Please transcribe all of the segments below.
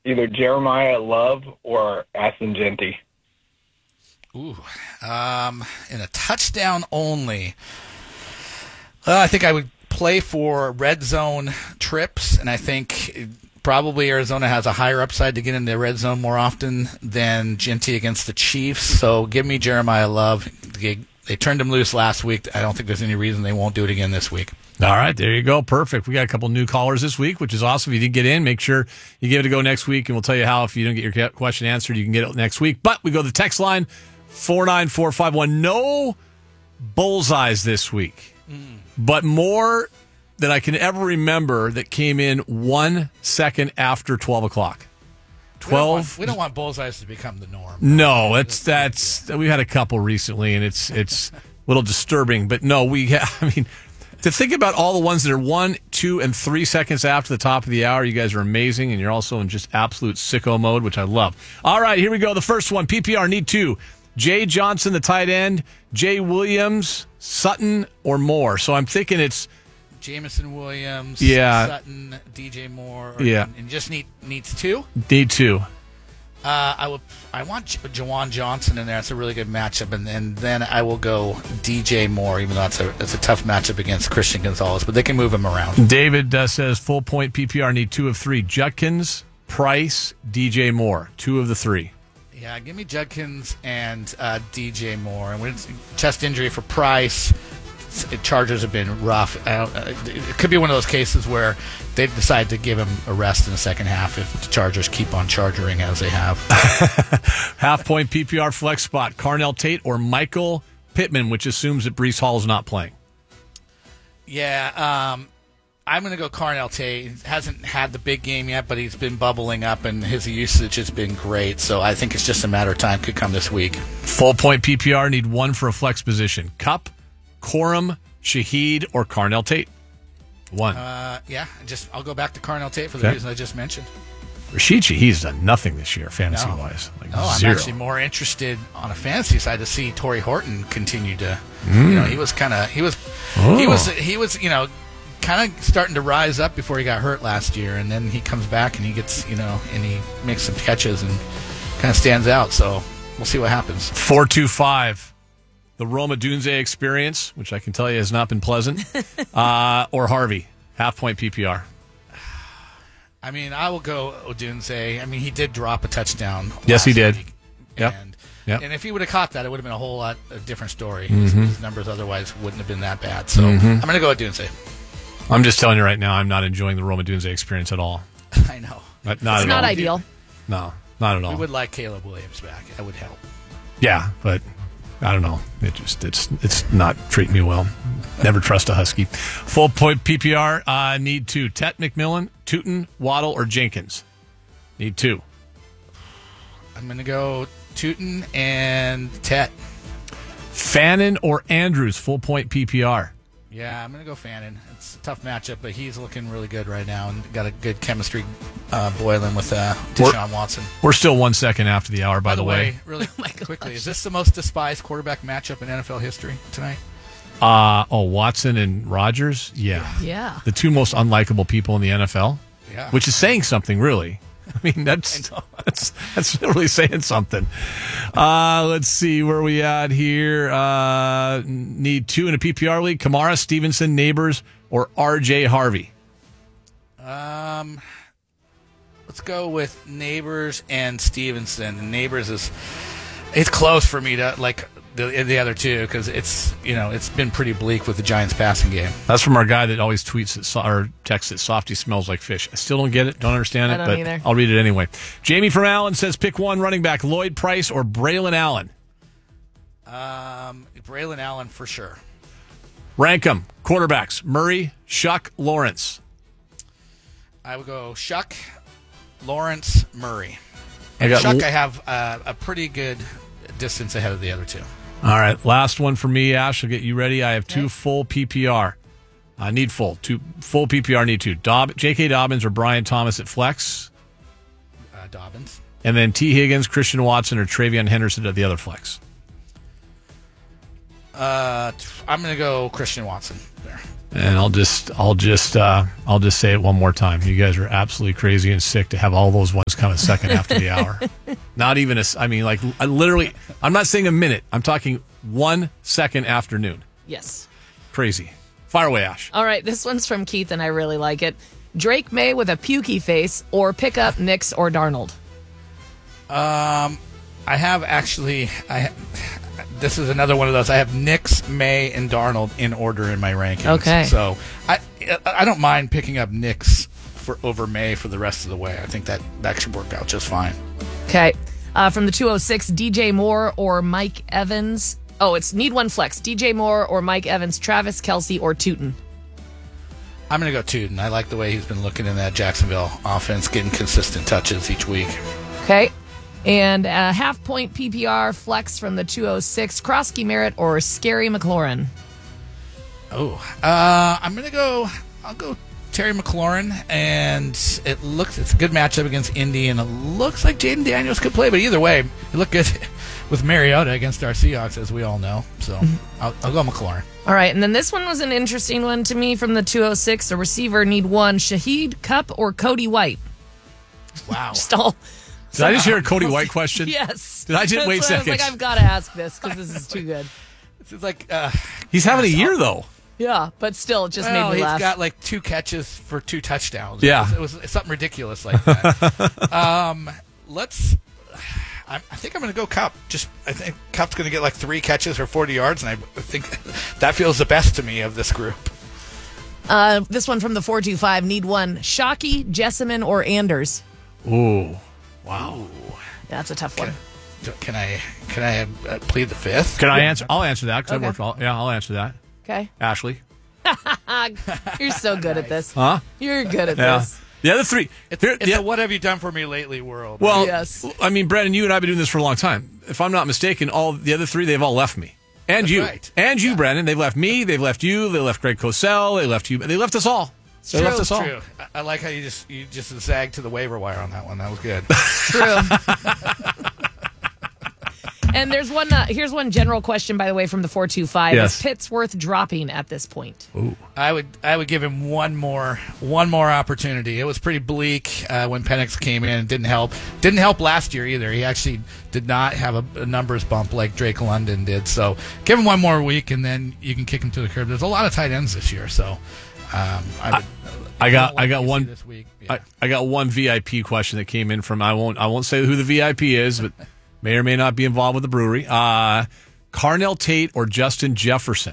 either Jeremiah Love or Aston Genty. Ooh, in a touchdown only. I think I would play for red zone trips, and I think probably Arizona has a higher upside to get in the red zone more often than Genty against the Chiefs. So give me Jeremiah Love. They turned him loose last week. I don't think there's any reason they won't do it again this week. All right, there you go. Perfect. We got a couple new callers this week, which is awesome. If you didn't get in, make sure you give it a go next week, and we'll tell you how. If you don't get your question answered, you can get it next week. But we go to the text line, 49451. No bullseyes this week, but more than I can ever remember that came in 1 second after 12 o'clock. 12. We don't want bullseyes to become the norm. No, that's we had a couple recently, and it's a little disturbing. But no, to think about all the ones that are 1, 2, and 3 seconds after the top of the hour, you guys are amazing, and you're also in just absolute sicko mode, which I love. All right, here we go. The first one, PPR need 2. Jay Johnson, the tight end, Jay Williams, Sutton, or Moore. So I'm thinking it's Jameson Williams, Sutton, DJ Moore, and just needs 2. Need 2. I want Jawan Johnson in there. It's a really good matchup, and then I will go DJ Moore, even though it's a tough matchup against Christian Gonzalez, but they can move him around. David says full point PPR need 2 of 3. Judkins, Price, DJ Moore, 2 of the 3. Yeah, give me Judkins and DJ Moore. And with chest injury for Price, Chargers have been rough. It could be one of those cases where they decide to give him a rest in the second half if the Chargers keep on charging as they have. Half point PPR flex spot, Carnell Tate or Michael Pittman, which assumes that Breece Hall is not playing. Yeah, I'm going to go Carnell Tate. He hasn't had the big game yet, but he's been bubbling up, and his usage has been great. So I think it's just a matter of time. Could come this week. Full point PPR need 1 for a flex position. Kupp, Corum, Shaheed, or Carnell Tate. 1. I'll go back to Carnell Tate for the reason I just mentioned. Rashid Shaheed's done nothing this year, fantasy-wise. I'm actually more interested on a fantasy side to see Torrey Horton continue to. He was kind of starting to rise up before he got hurt last year, and then he comes back and he gets, and he makes some catches and kind of stands out. So we'll see what happens. 425. The Roma Dunze experience, which I can tell you has not been pleasant, or Harvey, half point PPR. I will go Odunze. He did drop a touchdown. Yes, he did. Yep. And if he would have caught that, it would have been a whole lot a different story. His numbers otherwise wouldn't have been that bad. So I'm going to go Odunze. I'm just telling you right now, I'm not enjoying the Roma Dunze experience at all. I know. Not it's at not all. Ideal. No, not at all. We would like Caleb Williams back. That would help. Yeah, but I don't know. It's not treating me well. Never trust a Husky. Full point PPR, need 2. Tet McMillan, Tootin, Waddle, or Jenkins? Need 2. I'm going to go Tootin and Tet. Fannin or Andrews, full point PPR? Yeah, I'm going to go Fannin. It's a tough matchup, but he's looking really good right now and got a good chemistry boiling with Deshaun Watson. We're still 1 second after the hour, by the way. Really quickly, is this the most despised quarterback matchup in NFL history tonight? Watson and Rodgers? Yeah. The 2 most unlikable people in the NFL? Yeah. Which is saying something, really. That's really saying something. Let's see where we at here. Need 2 in a PPR league. Kamara, Stevenson, Neighbors, or RJ Harvey. Let's go with Neighbors and Stevenson. And Neighbors it's close for me to like the other 2 because it's been pretty bleak with the Giants passing game. That's from our guy that always tweets or texts that Softy smells like fish. I still don't get it, don't understand it, but either. I'll read it anyway. Jamie from Allen says pick 1 running back, Lloyd Price or Braylon Allen. Braylon Allen for sure. Rank them. Quarterbacks, Murray, Shuck, Lawrence. I would go Shuck, Lawrence, Murray. And Shuck, I have a pretty good distance ahead of the other 2. All right, last one for me, Ash. I'll get you ready. I have 2 full PPR. I need full. 2 full PPR, need 2. J.K. Dobbins or Brian Thomas at flex. Dobbins. And then T. Higgins, Christian Watson, or Travion Henderson at the other flex. I'm going to go Christian Watson there. And I'll just say it one more time. You guys are absolutely crazy and sick to have all those ones come a second after the hour. Not even literally, I'm not saying a minute. I'm talking 1 second after noon. Yes. Crazy. Fire away, Ash. All right, this one's from Keith, and I really like it. Drake May with a pukey face, or pick up Nix or Darnold? This is another one of those. I have Nix, May, and Darnold in order in my rankings. Okay. So I don't mind picking up Nix over May for the rest of the way. I think that should work out just fine. Okay. From the 206, DJ Moore or Mike Evans? Oh, it's need one flex. DJ Moore or Mike Evans, Travis Kelce or Tootin? I'm going to go Tootin. I like the way he's been looking in that Jacksonville offense, getting consistent touches each week. Okay. And a half-point PPR flex from the 206, Krosky Merritt or Scary McLaurin? Oh, I'll go Terry McLaurin, and it's a good matchup against Indy, and it looks like Jaden Daniels could play, but either way, it looked good with Mariota against our Seahawks, as we all know. So I'll go McLaurin. All right, and then this one was an interesting one to me from the 206. The receiver need one, Shaheed Cup or Cody White? Wow. Did I just hear a Cody White question? Yes. Did I just wait a second? I was like, I've got to ask this because this is too good. It's like he's having a year though. Yeah, but still, it just made me laugh. He's got like 2 catches for 2 touchdowns. Yeah. It was something ridiculous like that. I think I'm going to go Cup. I think Cup's going to get like 3 catches for 40 yards, and I think that feels the best to me of this group. This one from the 425, need one, Shockey, Jessamine, or Anders? Ooh, wow. That's a tough one. Can I plead the fifth? Can I answer? I'll answer that because Okay. I worked all. Yeah, I'll answer that. Okay. Ashley. You're so good at this. Huh? You're good at Yeah. this. The other 3. It's a what have you done for me lately world. Well, Yes. I mean, Brandon, you and I have been doing this for a long time. If I'm not mistaken, all the other 3, they've all left me. And That's you. right. And you, Brandon. They've left me. They've left you. They left Greg Cosell. They left you. They left us all. They left us all. True. I like how you just zagged to the waiver wire on that one. That was good. True. And there's one. Here's one general question, by the way, from the 425. Yes. Is Pitts worth dropping at this point? Ooh. I would give him one more opportunity. It was pretty bleak when Penix came in. It didn't help. Didn't help last year either. He actually did not have a numbers bump like Drake London did. So give him one more week, and then you can kick him to the curb. There's a lot of tight ends this year, so I got one this week. Yeah. I got one VIP question that came in from I won't say who the VIP is, but may or may not be involved with the brewery. Carnell Tate or Justin Jefferson?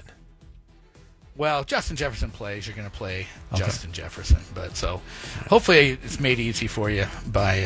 Well, Justin Jefferson plays. You're going to play Justin Jefferson, but so hopefully it's made easy for you by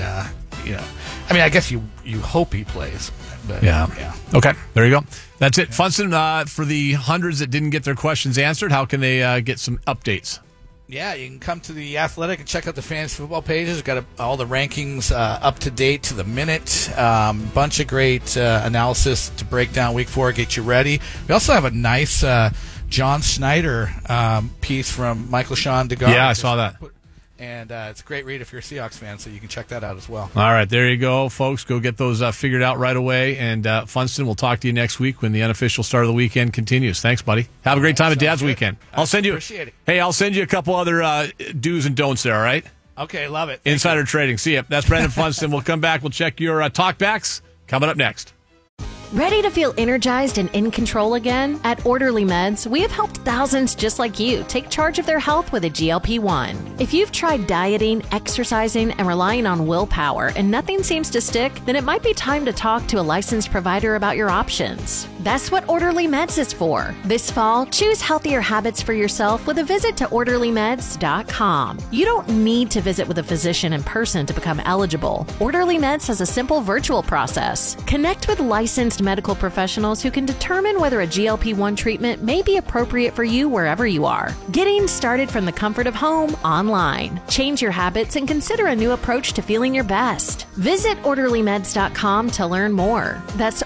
I mean, I guess you hope he plays. But, yeah. Okay, there you go. That's it. Funston, for the hundreds that didn't get their questions answered, how can they get some updates? Yeah, you can come to the Athletic and check out the fantasy football pages. We've got all the rankings up to date to the minute. Bunch of great analysis to break down Week 4, get you ready. We also have a nice John Schneider piece from Michael Sean DeGar. Yeah, I saw that. And it's a great read if you're a Seahawks fan, so you can check that out as well. All right, there you go, folks. Go get those figured out right away. And Funston, we'll talk to you next week when the unofficial start of the weekend continues. Thanks, buddy. Have a great time at Dad's weekend. I'll send you. Appreciate it. Hey, I'll send you a couple other do's and don'ts there. All right. Okay, love it. Thank Insider trading. See ya. That's Brandon Funston. We'll come back. We'll check your talkbacks coming up next. Ready to feel energized and in control again? At Orderly Meds, we have helped thousands just like you take charge of their health with a GLP-1. If you've tried dieting, exercising, and relying on willpower and nothing seems to stick, then it might be time to talk to a licensed provider about your options. That's what Orderly Meds is for. This fall, choose healthier habits for yourself with a visit to OrderlyMeds.com. You don't need to visit with a physician in person to become eligible. Orderly Meds has a simple virtual process. Connect with licensed medical professionals who can determine whether a GLP-1 treatment may be appropriate for you wherever you are. Getting started from the comfort of home online. Change your habits and consider a new approach to feeling your best. Visit OrderlyMeds.com to learn more. That's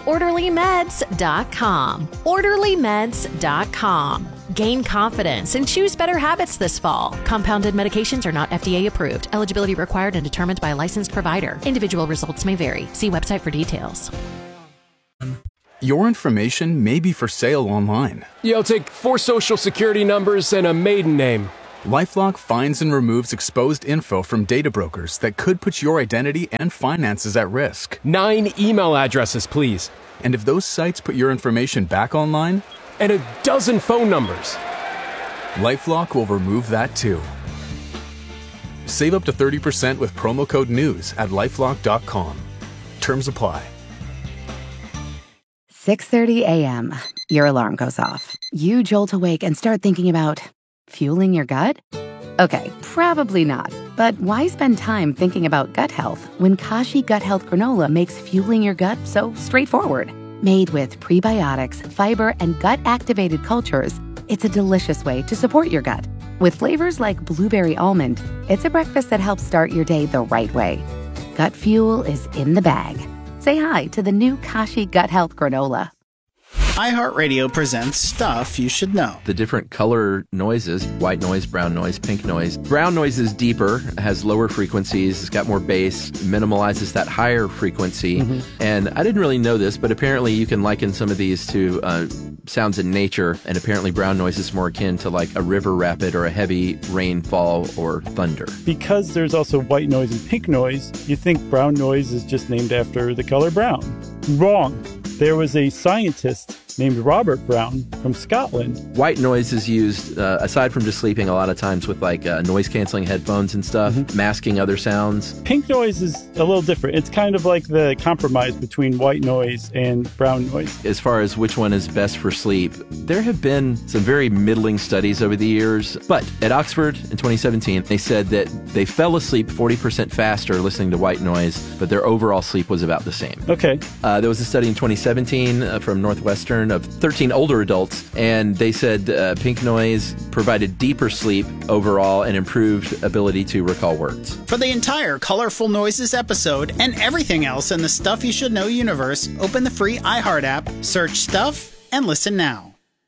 OrderlyMeds.com. OrderlyMeds.com. Gain confidence and choose better habits this fall. Compounded medications are not FDA approved. Eligibility required and determined by a licensed provider. Individual results may vary. See website for details. Your information may be for sale online. Yeah, I'll take 4 social security numbers and a maiden name. LifeLock finds and removes exposed info from data brokers that could put your identity and finances at risk. 9 email addresses, please. And if those sites put your information back online, And a dozen phone numbers. LifeLock will remove that too. Save up to 30% with promo code NEWS at LifeLock.com. Terms apply. 6:30 a.m. Your alarm goes off. You jolt awake and start thinking about fueling your gut? Okay, probably not. But why spend time thinking about gut health when Kashi Gut Health Granola makes fueling your gut so straightforward? Made with prebiotics, fiber, and gut-activated cultures, it's a delicious way to support your gut. With flavors like blueberry almond, it's a breakfast that helps start your day the right way. Gut fuel is in the bag. Say hi to the new Kashi Gut Health Granola. iHeartRadio presents Stuff You Should Know. The different color noises, white noise, brown noise, pink noise. Brown noise is deeper, has lower frequencies, it's got more bass, minimalizes that higher frequency. And I didn't really know this, but apparently you can liken some of these to sounds in nature, and apparently brown noise is more akin to like a river rapid or a heavy rainfall or thunder. Because there's also white noise and pink noise, you think brown noise is just named after the color brown. Wrong. There was a scientist named Robert Brown from Scotland. White noise is used, aside from just sleeping, a lot of times with like noise-canceling headphones and stuff, masking other sounds. Pink noise is a little different. It's kind of like the compromise between white noise and brown noise. As far as which one is best for sleep, there have been some very middling studies over the years. But at Oxford in 2017, they said that they fell asleep 40% faster listening to white noise, but their overall sleep was about the same. Okay. There was a study in 2017 from Northwestern of 13 older adults, and they said pink noise provided deeper sleep overall and improved ability to recall words. For the entire Colorful Noises episode and everything else in the Stuff You Should Know universe, open the free iHeart app, search Stuff, and listen now.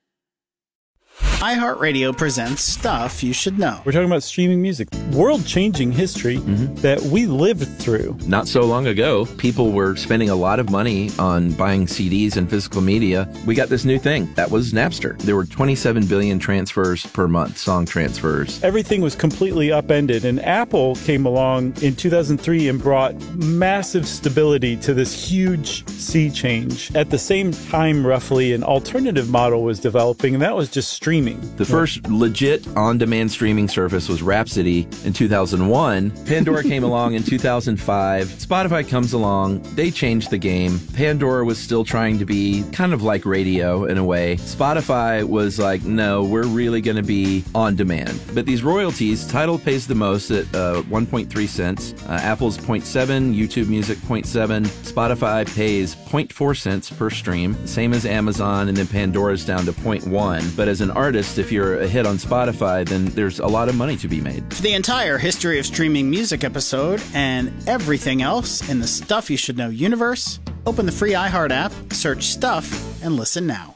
iHeartRadio presents Stuff You Should Know. We're talking about streaming music, world-changing history that we lived through. Not so long ago, people were spending a lot of money on buying CDs and physical media. We got this new thing. That was Napster. There were 27 billion transfers per month, song transfers. Everything was completely upended, and Apple came along in 2003 and brought massive stability to this huge sea change. At the same time, roughly, an alternative model was developing, and that was just streaming. The first legit on-demand streaming service was Rhapsody in 2001. Pandora came along in 2005. Spotify comes along. They changed the game. Pandora was still trying to be kind of like radio in a way. Spotify was like, no, we're really going to be on demand. But these royalties, Tidal pays the most at 1.3 cents. Apple's 0.7, YouTube Music 0.7. Spotify pays 0.4 cents per stream, same as Amazon, and then Pandora's down to 0.1. But as an artist, if you're a hit on Spotify, then there's a lot of money to be made. For the entire history of streaming music episode and everything else in the Stuff You Should Know universe, open the free iHeart app, search Stuff, and listen now.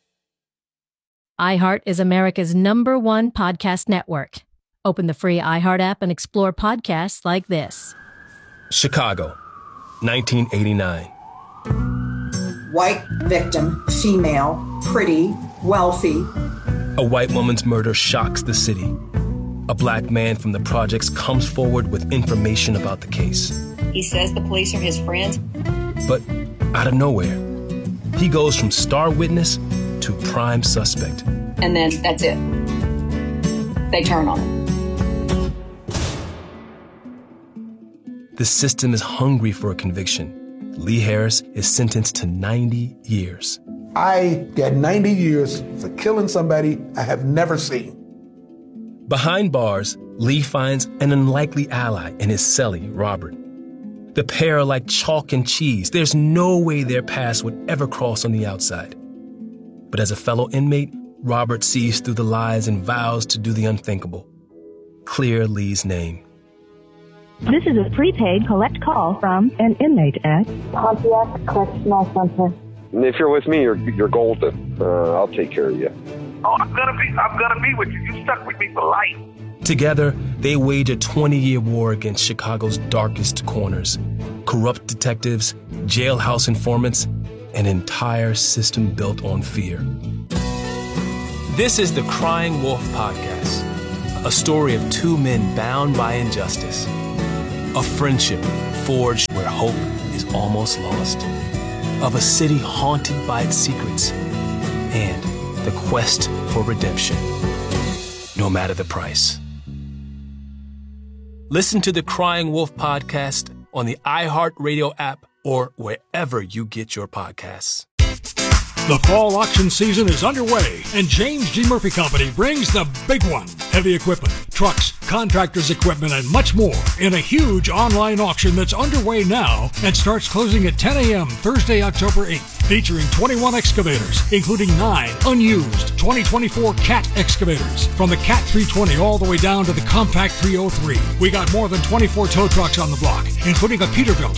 iHeart is America's #1 podcast network. Open the free iHeart app and explore podcasts like this. Chicago, 1989. White victim, female, pretty, wealthy. A white woman's murder shocks the city. A black man from the projects comes forward with information about the case. He says the police are his friends. But out of nowhere, he goes from star witness to prime suspect. And then that's it. They turn on him. The system is hungry for a conviction. Lee Harris is sentenced to 90 years. I got 90 years for killing somebody I have never seen. Behind bars, Lee finds an unlikely ally in his cellie, Robert. The pair are like chalk and cheese. There's no way their paths would ever cross on the outside. But as a fellow inmate, Robert sees through the lies and vows to do the unthinkable. Clear Lee's name. This is a prepaid collect call from an inmate at Pontiac Correctional Center. If you're with me, you're golden. I'll take care of you. Oh, I'm gonna be with you. You stuck with me for life. Together, they wage a 20-year war against Chicago's darkest corners. Corrupt detectives, jailhouse informants, an entire system built on fear. This is the Crying Wolf Podcast, a story of two men bound by injustice, a friendship forged where hope is almost lost, of a city haunted by its secrets, and the quest for redemption, no matter the price. Listen to the Crying Wolf Podcast on the iHeartRadio app or wherever you get your podcasts. The fall auction season is underway, and James G. Murphy Company brings the big one. Heavy equipment, trucks, contractors' equipment, and much more in a huge online auction that's underway now and starts closing at 10 a.m. Thursday, October 8th. Featuring 21 excavators, including 9 unused 2024 CAT excavators. From the CAT 320 all the way down to the Compact 303. We got more than 24 tow trucks on the block, including a Peterbilt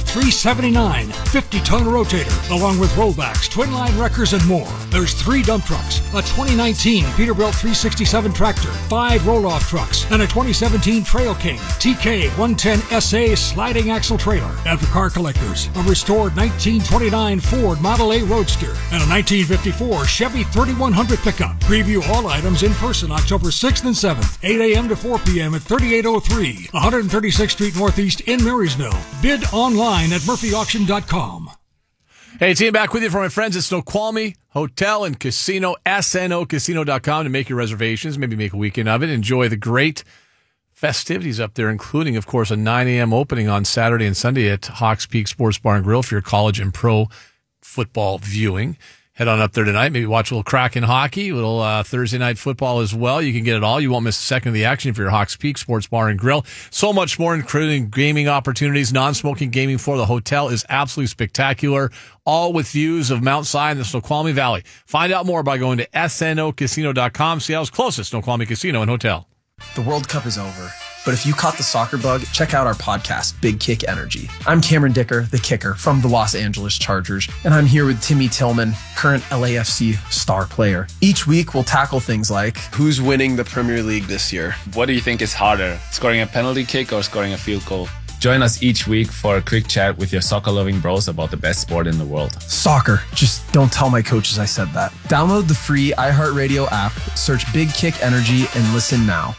379 50-ton rotator, along with rollbacks, twin-line wreckers, and more. There's 3 dump trucks, a 2019 Peterbilt 367 tractor, 5 roll-off trucks, and a 2017 Trail King TK 110 SA sliding axle trailer. And for car collectors, a restored 1929 Ford Model A Roadster and a 1954 Chevy 3100 pickup. Preview all items in person October 6th and 7th, 8 a.m. to 4 p.m. at 3803 136th Street Northeast in Marysville. Bid online at murphyauction.com. Hey, team, back with you from my friends at Snoqualmie Hotel and Casino, snocasino.com to make your reservations, maybe make a weekend of it. Enjoy the great festivities up there, including, of course, a 9 a.m. opening on Saturday and Sunday at Hawks Peak Sports Bar and Grill for your college and pro football viewing. Head on up there tonight. Maybe watch a little Kraken hockey, a little Thursday night football as well. You can get it all. You won't miss a second of the action for your Hawks Peak Sports Bar and Grill. So much more, including gaming opportunities, non-smoking gaming floor. The hotel is absolutely spectacular, all with views of Mount Si and the Snoqualmie Valley. Find out more by going to snocasino.com, Seattle's closest Snoqualmie casino and hotel. The World Cup is over, but if you caught the soccer bug, check out our podcast, Big Kick Energy. I'm Cameron Dicker, the kicker from the Los Angeles Chargers, and I'm here with Timmy Tillman, current LAFC star player. Each week, we'll tackle things like, who's winning the Premier League this year? What do you think is harder, scoring a penalty kick or scoring a field goal? Join us each week for a quick chat with your soccer-loving bros about the best sport in the world. Soccer. Just don't tell my coaches I said that. Download the free iHeartRadio app, search Big Kick Energy, and listen now.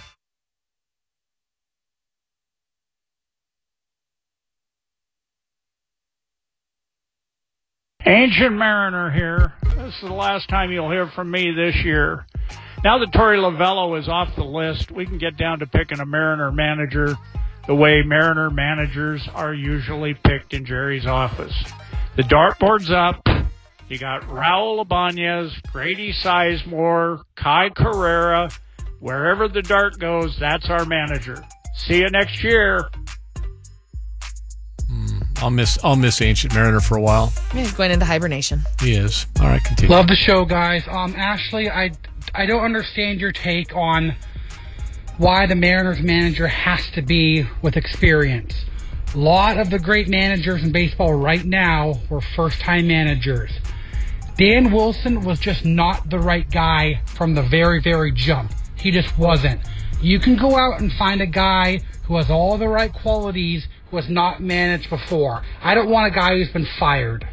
Ancient Mariner here. This is the last time you'll hear from me this year. Now that Torey Lovello is off the list, we can get down to picking a Mariner manager the way Mariner managers are usually picked in Jerry's office. The dartboard's up. You got Raul Ibanez, Grady Sizemore, Kai Carrera. Wherever the dart goes, that's our manager. See you next year. I'll miss Ancient Mariner for a while. Yeah, he's going into hibernation. He is. All right, continue. Love the show, guys. Ashley, I don't understand your take on why the Mariners manager has to be with experience. A lot of the great managers in baseball right now were first-time managers. Dan Wilson was just not the right guy from the very, very jump. He just wasn't. You can go out and find a guy who has all the right qualities who has not managed before. I don't want a guy who's been fired.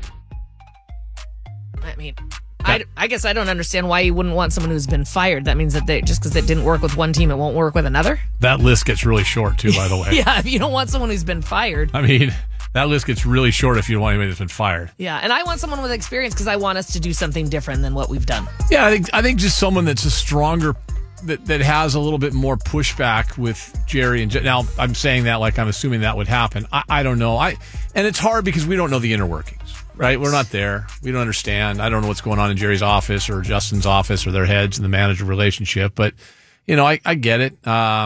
I mean, I guess I don't understand why you wouldn't want someone who's been fired. That means that just because it didn't work with one team, it won't work with another? That list gets really short, too, by the way. Yeah, if you don't want someone who's been fired. I mean, that list gets really short if you don't want anybody that's been fired. Yeah, and I want someone with experience because I want us to do something different than what we've done. Yeah, I think just someone that's a stronger, that has a little bit more pushback with Jerry. And now I'm saying that like I'm assuming that would happen. I don't know. And it's hard because we don't know the inner workings. Right? We're not there. We don't understand. I don't know what's going on in Jerry's office or Justin's office or their heads in the manager relationship. But, I get it.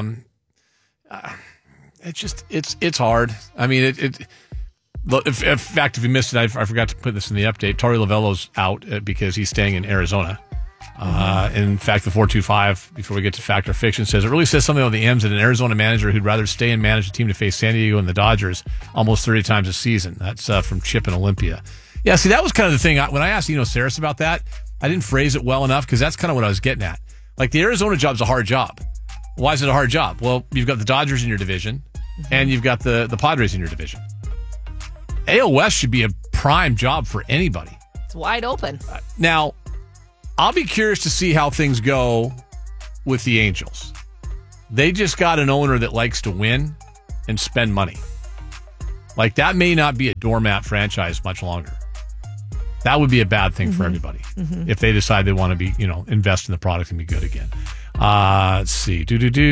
It's hard. I mean, in fact, if you missed it, I forgot to put this in the update. Torey Lovello's out because he's staying in Arizona. In fact, the 425, before we get to Fact or Fiction, says it really says something on the M's that an Arizona manager who'd rather stay and manage a team to face San Diego and the Dodgers almost 30 times a season. That's from Chip in Olympia. Yeah, see, that was kind of the thing. When I asked Saris about that, I didn't phrase it well enough because that's kind of what I was getting at. Like, the Arizona job's a hard job. Why is it a hard job? Well, you've got the Dodgers in your division, and you've got the Padres in your division. AL West should be a prime job for anybody. It's wide open. Now, I'll be curious to see how things go with the Angels. They just got an owner that likes to win and spend money. Like, that may not be a doormat franchise much longer. That would be a bad thing for everybody if they decide they want to be, invest in the product and be good again. Let's see.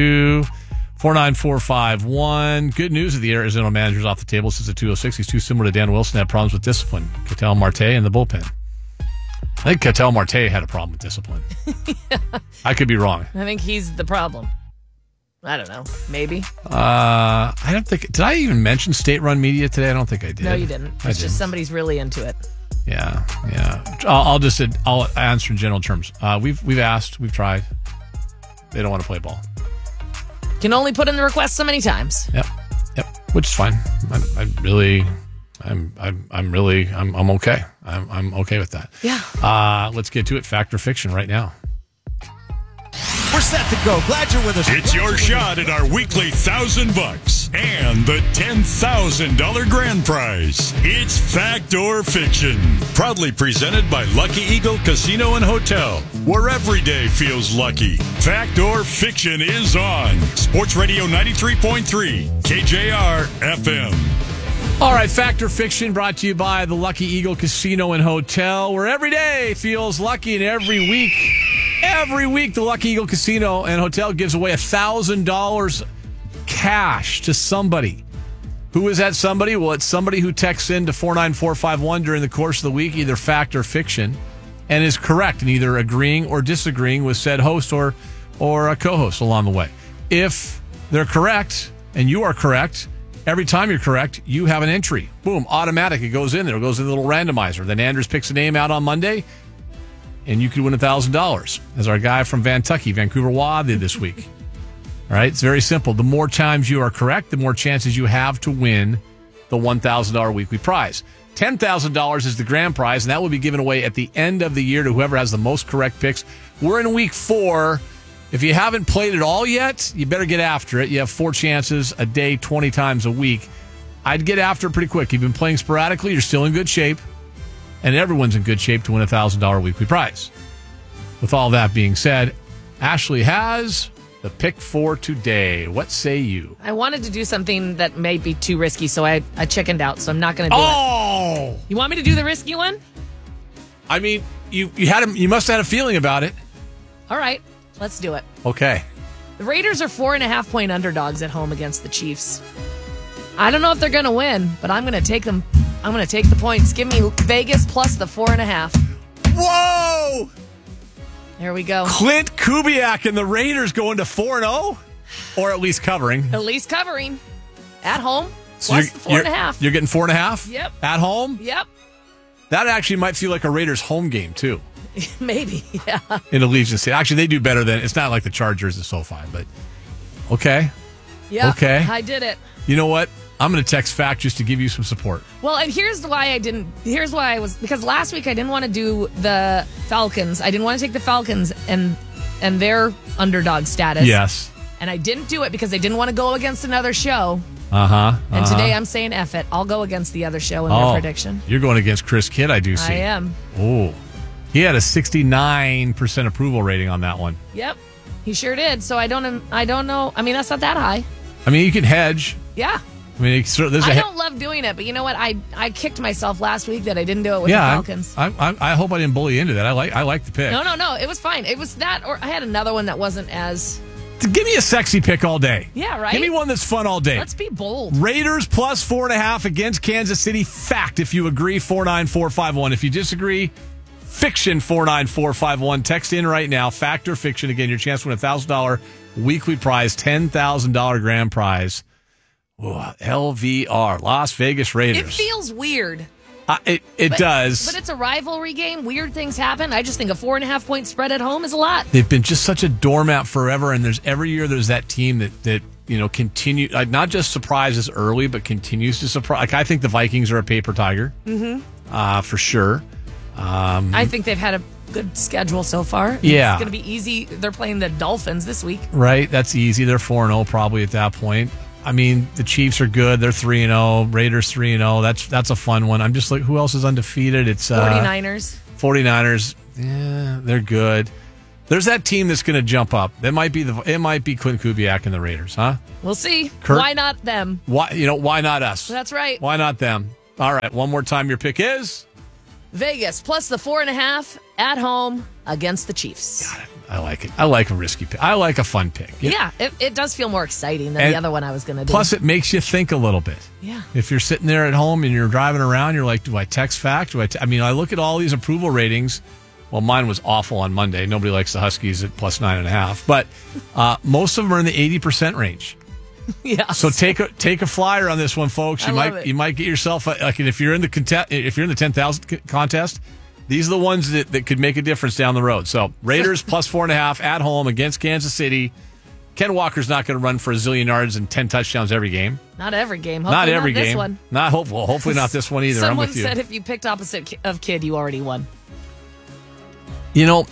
49451. Good news of the Arizona manager's off the table since the 206. He's too similar to Dan Wilson, had problems with discipline. Ketel Marte in the bullpen. I think Ketel Marte had a problem with discipline. Yeah. I could be wrong. I think he's the problem. I don't know. Maybe. I don't think. Did I even mention state-run media today? I don't think I did. No, you didn't. It's just somebody's really into it. Yeah. I'll answer in general terms. We've asked, we've tried. They don't want to play ball. Can only put in the request so many times. Yep. Which is fine. I'm okay. I'm okay with that. Yeah. Let's get to it. Fact or fiction right now. We're set to go. Glad you're with us. It's your shot at our weekly $1,000 and the $10,000 grand prize. It's Fact or Fiction. Proudly presented by Lucky Eagle Casino and Hotel, where every day feels lucky. Fact or Fiction is on Sports Radio 93.3 KJR FM. All right, Fact or Fiction brought to you by the Lucky Eagle Casino and Hotel, where every day feels lucky and every week, the Lucky Eagle Casino and Hotel gives away $1,000 cash to somebody. Who is that somebody? Well, it's somebody who texts in to 49451 during the course of the week, either fact or fiction, and is correct in either agreeing or disagreeing with said host or a co-host along the way. If they're correct and you are correct, every time you're correct, you have an entry. Boom, automatic. It goes in there. It goes in the little randomizer. Then Andrews picks a name out on Monday, and you could win $1,000, as our guy from Vancouver Wah did this week. All right, it's very simple. The more times you are correct, the more chances you have to win the $1,000 weekly prize. $10,000 is the grand prize, and that will be given away at the end of the year to whoever has the most correct picks. We're in week 4. If you haven't played it all yet, you better get after it. You have 4 chances a day, 20 times a week. I'd get after it pretty quick. You've been playing sporadically, you're still in good shape, and everyone's in good shape to win a $1,000 weekly prize. With all that being said, Ashley has the pick for today. What say you? I wanted to do something that may be too risky, so I chickened out, so I'm not going to do it. You want me to do the risky one? I mean, you must have had a feeling about it. All right, let's do it. Okay. The Raiders are 4.5-point underdogs at home against the Chiefs. I don't know if they're going to win, but I'm going to take them. I'm going to take the points. Give me Vegas plus the 4.5. Whoa! There we go. Clint Kubiak and the Raiders going to 4-0? Or at least covering. At least covering. At home. So plus the 4.5. You're getting 4.5? Yep. At home? Yep. That actually might feel like a Raiders home game, too. Maybe, yeah. In Allegiant Stadium. Actually, they do better than, it's not like the Chargers and SoFi, but okay. Yeah. Okay. I did it. You know what? I'm going to text fact just to give you some support. Well, and here's why because last week I didn't want to do the Falcons. I didn't want to take the Falcons and their underdog status. Yes. And I didn't do it because I didn't want to go against another show. And today I'm saying F it. I'll go against the other show in their prediction. You're going against Chris Kidd, I do see. I am. Oh. He had a 69% approval rating on that one. Yep. He sure did. So I don't know. I mean, that's not that high. I mean, you can hedge. Yeah. I mean, I don't love doing it, but you know what? I kicked myself last week that I didn't do it with the Falcons. I hope I didn't bully you into that. I like the pick. No. It was fine. It was that, or I had another one that wasn't as... Give me a sexy pick all day. Yeah, right? Give me one that's fun all day. Let's be bold. Raiders plus 4.5 against Kansas City. Fact, if you agree, 49451. If you disagree, fiction, 49451. Text in right now, fact or fiction. Again, your chance to win a $1,000 weekly prize, $10,000 grand prize. Oh, LVR, Las Vegas Raiders. It feels weird. It does. But it's a rivalry game. Weird things happen. I just think a 4.5-point spread at home is a lot. They've been just such a doormat forever, and every year there's that team that continue, not just surprises early, but continues to surprise. Like, I think the Vikings are a paper tiger. For sure. I think they've had a good schedule so far. Yeah. It's going to be easy. They're playing the Dolphins this week. Right. That's easy. They're 4-0 probably at that point. I mean, the Chiefs are good. They're 3-0. Raiders 3-0. That's a fun one. I'm just like, who else is undefeated? It's 49ers. 49ers. Yeah, they're good. There's that team that's going to jump up. It might be Quinn Kubiak and the Raiders, huh? We'll see. Kurt? Why not them? Why not us? That's right. Why not them? All right, one more time. Your pick is Vegas plus the 4.5 at home against the Chiefs. Got it. I like it. I like a risky pick. I like a fun pick. Yeah, it does feel more exciting than the other one I was going to do. Plus, it makes you think a little bit. Yeah. If you're sitting there at home and you're driving around, you're like, do I text fact? I mean, I look at all these approval ratings. Well, mine was awful on Monday. Nobody likes the Huskies at plus 9.5. But most of them are in the 80% range. Yeah. So take a flyer on this one, folks. You might get yourself like if you're in the 10,000 contest. These are the ones that could make a difference down the road. So Raiders plus 4.5 at home against Kansas City. Ken Walker's not going to run for a zillion yards and 10 touchdowns every game. Not every game. Hopefully not every game. This one. Not hopeful. Hopefully not this one either. Someone I'm with you. said if you picked opposite of Kid, you already won. You know,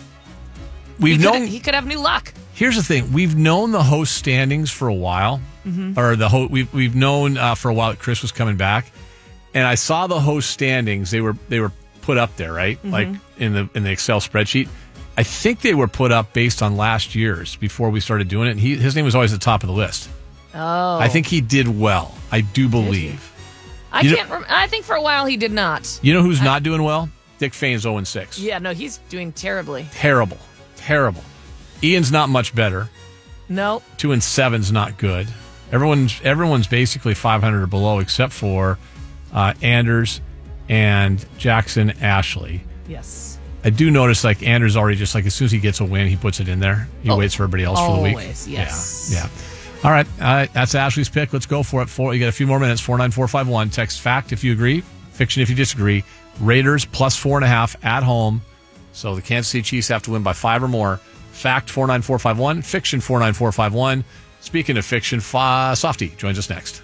he could have new luck. Here's the thing: we've known the host standings for a while, or we've known for a while that Chris was coming back, and I saw the host standings. They were put up there, right? Like in the Excel spreadsheet. I think they were put up based on last year's before we started doing it. And his name was always at the top of the list. Oh, I think he did well. I do believe. I think for a while he did not. You know who's not doing well? Dick Fane's 0-6. Yeah, no, he's doing terribly. Terrible. Ian's not much better. No. 2-7's not good. Everyone's basically 500 or below except for Anders and Jackson Ashley. Yes. I do notice like Anders already just like as soon as he gets a win, he puts it in there. He waits for everybody else for the week. Always, yes. Yeah. All right, that's Ashley's pick. Let's go for it. You got a few more minutes. 49451. Text fact if you agree, fiction if you disagree. Raiders plus 4.5 at home. So the Kansas City Chiefs have to win by 5 or more. Fact 49451. Fiction 49451. Speaking of fiction, Softy joins us next.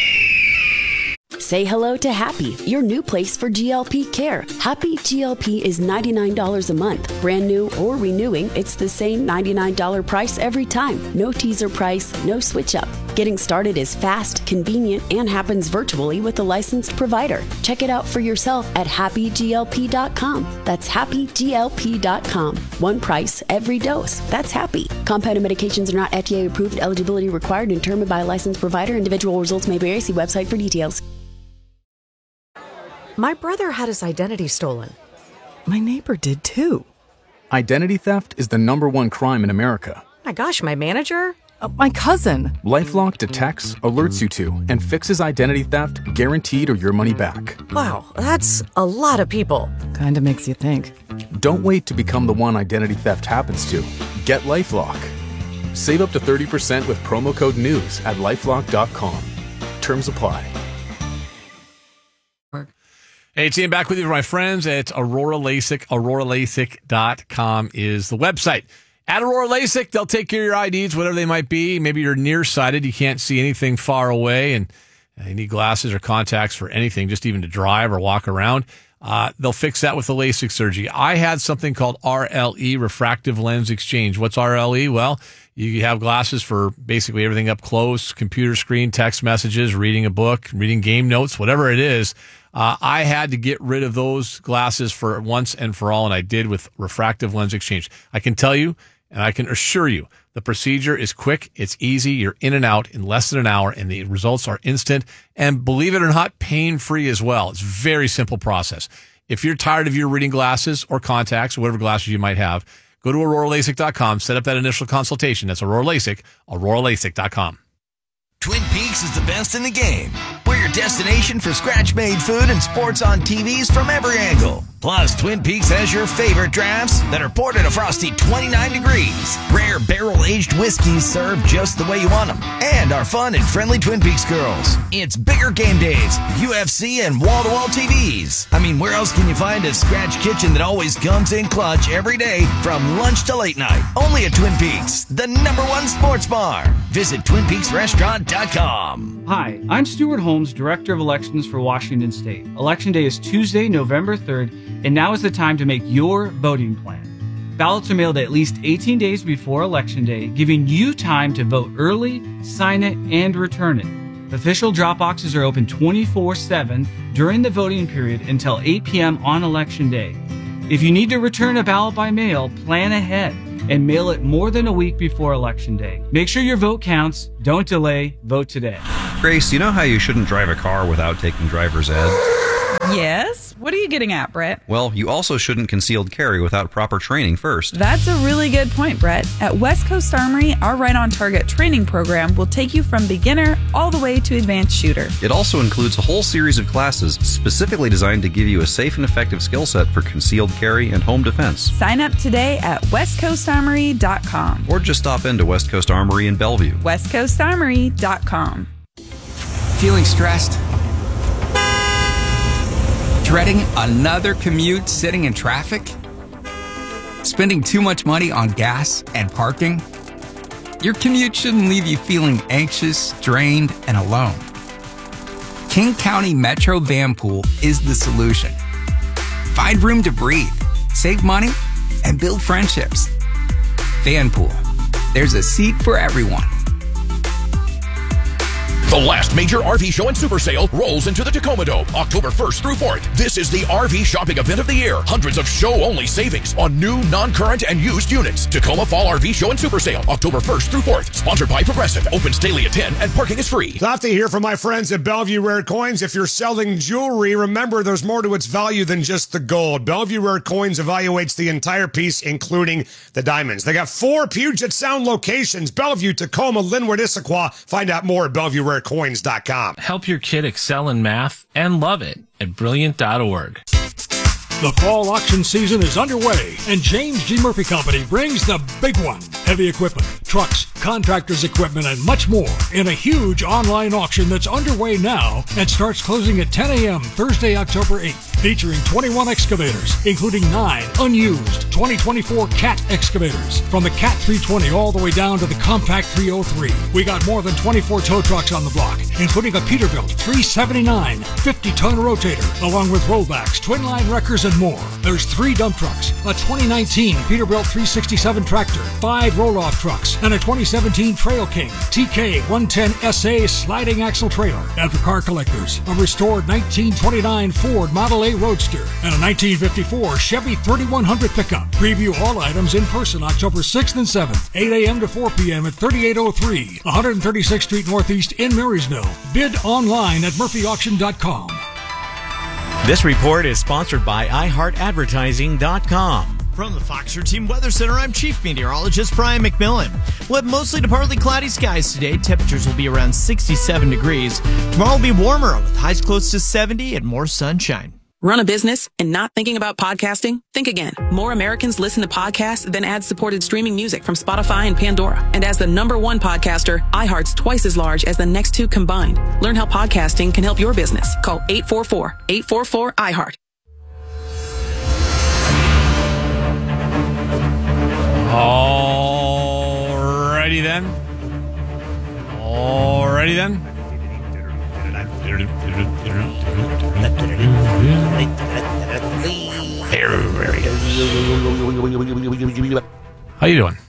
Say hello to Happy, your new place for GLP care. Happy GLP is $99 a month. Brand new or renewing, it's the same $99 price every time. No teaser price, no switch up. Getting started is fast, convenient, and happens virtually with a licensed provider. Check it out for yourself at happyglp.com. That's happyglp.com. One price, every dose. That's Happy. Compounded medications are not FDA approved. Eligibility required and determined by a licensed provider. Individual results may vary. See website for details. My brother had his identity stolen. My neighbor did too. Identity theft is the #1 crime in America. My gosh, my manager? My cousin. LifeLock detects, alerts you to, and fixes identity theft guaranteed or your money back. Wow, that's a lot of people. Kinda makes you think. Don't wait to become the one identity theft happens to. Get LifeLock. Save up to 30% with promo code NEWS at LifeLock.com. Terms apply. Hey, it's Ian back with you, my friends. It's Aurora LASIK. AuroraLASIK.com is the website. At Aurora LASIK, they'll take care of your IDs, whatever they might be. Maybe you're nearsighted, you can't see anything far away, and you need glasses or contacts for anything, just even to drive or walk around. They'll fix that with the LASIK surgery. I had something called RLE, refractive lens exchange. What's RLE? Well, you have glasses for basically everything up close, computer screen, text messages, reading a book, reading game notes, whatever it is. I had to get rid of those glasses for once and for all, and I did with refractive lens exchange. I can tell you, and I can assure you, the procedure is quick, it's easy, you're in and out in less than an hour, and the results are instant, and believe it or not, pain-free as well. It's a very simple process. If you're tired of your reading glasses or contacts, or whatever glasses you might have, go to AuroraLASIK.com, set up that initial consultation. That's Aurora LASIK, AuroraLASIK.com. Twin Peaks is the best in the game. We're your destination for scratch-made food and sports on TVs from every angle. Plus, Twin Peaks has your favorite drafts that are poured at a frosty 29 degrees. Rare barrel-aged whiskeys served just the way you want them. And our fun and friendly Twin Peaks girls. It's bigger game days, UFC, and wall-to-wall TVs. I mean, where else can you find a scratch kitchen that always comes in clutch every day from lunch to late night? Only at Twin Peaks, the #1 sports bar. Visit TwinPeaksRestaurant.com. Hi, I'm Stuart Holmes, Director of Elections for Washington State. Election Day is Tuesday, November 3rd, and now is the time to make your voting plan. Ballots are mailed at least 18 days before Election Day, giving you time to vote early, sign it, and return it. Official drop boxes are open 24/7 during the voting period until 8 p.m. on Election Day. If you need to return a ballot by mail, plan ahead and mail it more than a week before Election Day. Make sure your vote counts. Don't delay. Vote today. Grace, you know how you shouldn't drive a car without taking driver's ed? Yes? What are you getting at, Brett? Well, you also shouldn't concealed carry without proper training first. That's a really good point, Brett. At West Coast Armory, our Right on Target training program will take you from beginner all the way to advanced shooter. It also includes a whole series of classes specifically designed to give you a safe and effective skill set for concealed carry and home defense. Sign up today at westcoastarmory.com. Or just stop into West Coast Armory in Bellevue. westcoastarmory.com. Feeling stressed? Dreading another commute sitting in traffic? Spending too much money on gas and parking? Your commute shouldn't leave you feeling anxious, drained, and alone. King County Metro Van Pool is the solution. Find room to breathe, save money, and build friendships. Van Pool. There's a seat for everyone. The last major RV show and super sale rolls into the Tacoma Dome, October 1st through 4th. This is the RV shopping event of the year. Hundreds of show-only savings on new, non-current, and used units. Tacoma Fall RV Show and Super Sale, October 1st through 4th. Sponsored by Progressive. Opens daily at 10 and parking is free. Love to hear from my friends at Bellevue Rare Coins. If you're selling jewelry, remember there's more to its value than just the gold. Bellevue Rare Coins evaluates the entire piece, including the diamonds. They got 4 Puget Sound locations: Bellevue, Tacoma, Linwood, Issaquah. Find out more at BellevueRareCoins.com. Help your kid excel in math and love it at Brilliant.org. The fall auction season is underway, and James G. Murphy Company brings the big one. Heavy equipment, trucks, contractors' equipment, and much more in a huge online auction that's underway now and starts closing at 10 a.m. Thursday, October 8th. Featuring 21 excavators, including 9 unused 2024 CAT excavators. From the CAT 320 all the way down to the Compact 303. We got more than 24 tow trucks on the block, including a Peterbilt 379 50-ton rotator, along with rollbacks, twin line wreckers, and more. There's 3 dump trucks, a 2019 Peterbilt 367 tractor, 5 roll-off trucks, and a 2017 Trail King TK 110 SA sliding axle trailer. And for car collectors, a restored 1929 Ford Model A Roadster and a 1954 Chevy 3100 pickup. Preview all items in person October 6th and 7th, 8 a.m. to 4 p.m. at 3803 136th Street Northeast in Marysville. Bid online at murphyauction.com. This report is sponsored by iHeartAdvertising.com. From the Fox 13 Weather Center, I'm Chief Meteorologist Brian McMillan. We'll have mostly to partly cloudy skies today. Temperatures will be around 67 degrees. Tomorrow will be warmer with highs close to 70 and more sunshine. Run a business and not thinking about podcasting? Think again. More Americans listen to podcasts than ad-supported streaming music from Spotify and Pandora. And as the #1 podcaster, iHeart's twice as large as the next 2 combined. Learn how podcasting can help your business. Call 844-844-iHeart. Alrighty then. How you doing?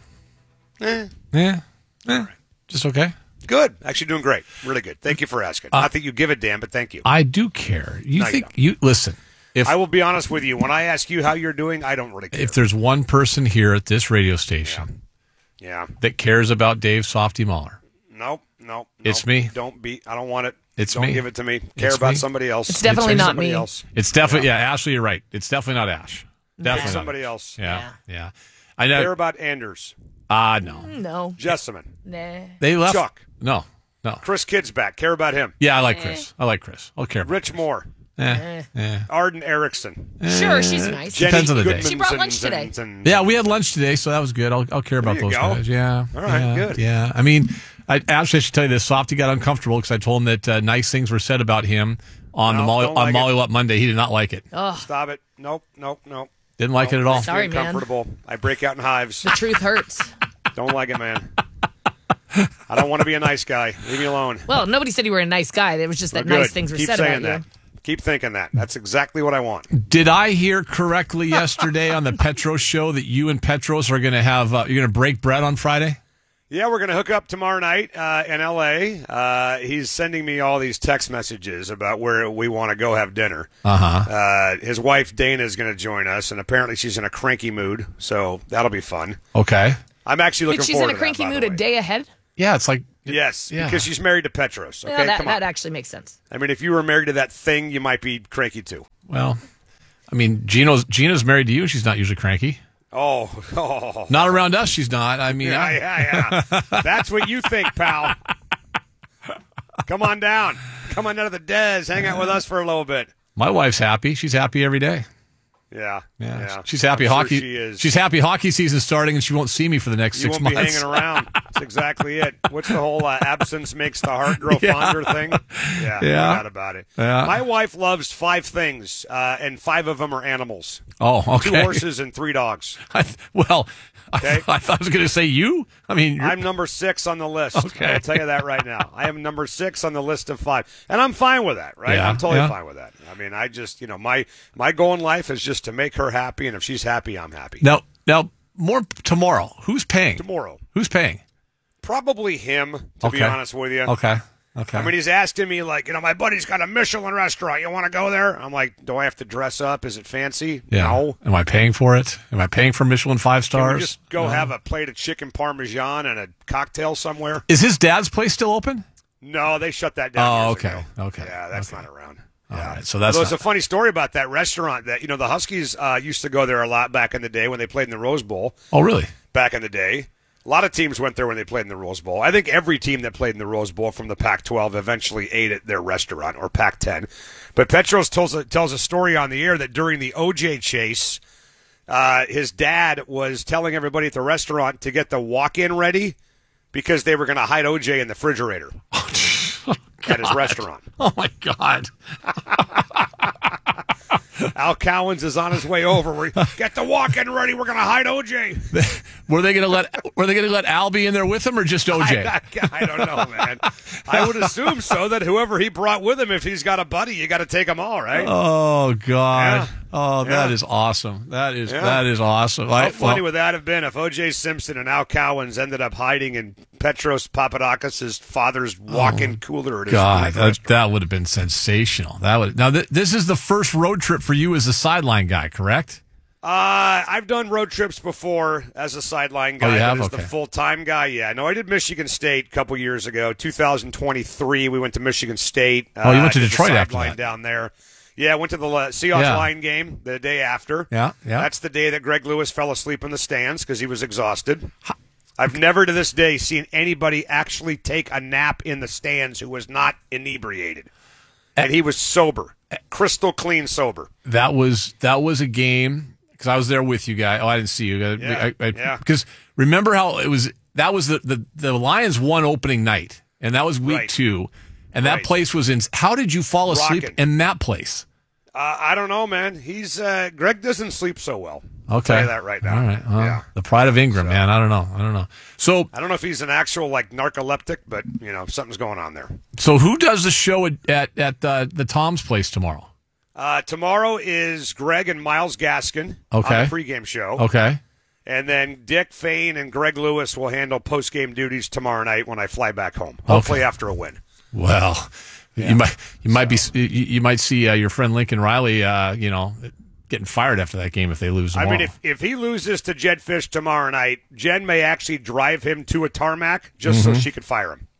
Just okay. Good. Actually doing great. Really good. Thank you for asking. Not that you give a damn, but thank you. I do care. You listen. If I will be honest with you, when I ask you how you're doing, I don't really care. If there's one person here at this radio station that cares about Dave Softy Mahler. Nope. It's me. I don't want it. Don't give it to me. Care about somebody else. It's definitely not me. It's definitely Ashley, you're right. It's definitely not Ash. Definitely somebody else. Yeah. I know. Care about Anders. No. Jessamine. Nah. They left. Chuck. No. Chris Kidsback. Care about him. Yeah, I like Chris. I'll care about Rich Chris. Moore. Arden Erickson. Sure, she's nice. Depends on the day. She brought lunch today. Yeah, we had lunch today, so that was good. I'll care about those guys. Yeah. All right, good. Yeah. I mean, I should tell you this. Softy got uncomfortable because I told him that nice things were said about him on Molly Up Monday. He did not like it. Ugh. Stop it. Nope. Didn't like it at all. Sorry, man. Uncomfortable. I break out in hives. The truth hurts. Don't like it, man. I don't want to be a nice guy. Leave me alone. Well, nobody said you were a nice guy. It was just that nice things were Keep said saying about that. you. Keep thinking that. That's exactly what I want. Did I hear correctly yesterday on the Petros show that you and Petros are going to have you're going to break bread on Friday? Yeah, we're going to hook up tomorrow night in L.A. He's sending me all these text messages about where we want to go have dinner. His wife, Dana, is going to join us, and apparently she's in a cranky mood, so that'll be fun. Okay. I'm actually looking forward to that. She's in a cranky mood a day ahead? Yeah, it's like... Yes, because she's married to Petros. Okay, yeah, come on. that actually makes sense. I mean, if you were married to that thing, you might be cranky too. Well, I mean, Gina's married to you, and she's not usually cranky. Oh. Not around us, she's not. I mean... Yeah. That's what you think, pal. Come on down. Come on down to the Des. Hang out with us for a little bit. My wife's happy. She's happy every day. Yeah. She's happy. I'm Hockey. sure she is. She's happy. Hockey season starting, and she won't see me for the next 6 months. You won't be hanging around. That's exactly it. What's the whole absence makes the heart grow fonder thing? Yeah. No doubt about it. Yeah. My wife loves 5 things, and 5 of them are animals. Oh, okay. 2 horses and 3 dogs. I thought I was going to say you. I mean, I'm number 6 on the list. Okay. I'll tell you that right now. I am number 6 on the list of 5, and I'm fine with that. Right? Yeah, I'm totally fine with that. I mean, I just, my goal in life is just to make her happy, and if she's happy, I'm happy. Now, more tomorrow. Who's paying? Tomorrow. Who's paying? Probably him, to be honest with you. Okay. I mean, he's asking me, like, my buddy's got a Michelin restaurant. You want to go there? I'm like, do I have to dress up? Is it fancy? Yeah. No. Am I paying for it? Am I paying for Michelin 5 stars? Can we just go have a plate of chicken parmesan and a cocktail somewhere? Is his dad's place still open? No, they shut that down. Oh, okay. Ago. Okay. Yeah, that's not around. All right, so that's. There's a funny story about that restaurant that the Huskies used to go there a lot back in the day when they played in the Rose Bowl. Oh, really? Back in the day, a lot of teams went there when they played in the Rose Bowl. I think every team that played in the Rose Bowl from the Pac-12 eventually ate at their restaurant, or Pac-10. But Petros tells a story on the air that during the OJ chase, his dad was telling everybody at the restaurant to get the walk-in ready because they were going to hide OJ in the refrigerator. At his restaurant. Oh, my God. Al Cowens is on his way over. Get the walk-in ready. We're going to hide OJ. Were they going to let Al be in there with him, or just OJ? I don't know, man. I would assume so, that whoever he brought with him, if he's got a buddy, you got to take them all, right? Oh, God. Yeah. Oh, that is awesome. That is awesome. How funny would that have been if O.J. Simpson and Al Cowens ended up hiding in Petros Papadakis' father's walk-in cooler at his God, restaurant? that would have been sensational. Now, this is the first road trip for you as a sideline guy, correct? I've done road trips before as a sideline guy. Oh, you have? As Okay. the full-time guy, yeah. No, I did Michigan State a couple years ago. 2023, we went to Michigan State. You went to did the Detroit after sideline that. down there. Yeah, I went to the Seahawks line game the day after. Yeah. That's the day that Greg Lewis fell asleep in the stands because he was exhausted. I've never to this day seen anybody actually take a nap in the stands who was not inebriated. And he was sober, crystal clean sober. That was a game, because I was there with you guys. Oh, I didn't see you. Yeah. Because remember how it was? That was the Lions won opening night, and that was week 2. And that place was in. How did you fall asleep in that place? I don't know, man. He's Greg doesn't sleep so well. Okay, I'll tell you that right now. All right. Well, the pride of Ingram, man. I don't know. So I don't know if he's an actual narcoleptic, but something's going on there. So who does the show at the Tom's place tomorrow? Tomorrow is Greg and Myles Gaskin on the pregame show. Okay. And then Dick Fain and Greg Lewis will handle postgame duties tomorrow night when I fly back home. Hopefully after a win. Well, you might see your friend Lincoln Riley, getting fired after that game if they lose tomorrow. I mean, if he loses to Jed Fish tomorrow night, Jen may actually drive him to a tarmac just so she could fire him.